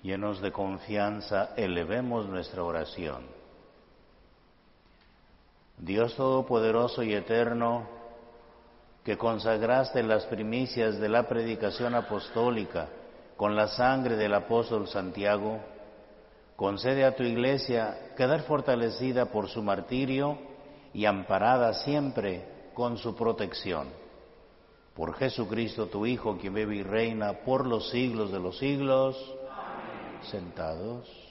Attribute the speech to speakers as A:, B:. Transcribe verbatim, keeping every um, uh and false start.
A: Llenos de confianza, elevemos nuestra oración. Dios Todopoderoso y Eterno, que consagraste las primicias de la predicación apostólica con la sangre del apóstol Santiago, concede a tu Iglesia quedar fortalecida por su martirio y amparada siempre con su protección. Por Jesucristo tu Hijo, quien vive y reina por los siglos de los siglos. Amén. Sentados.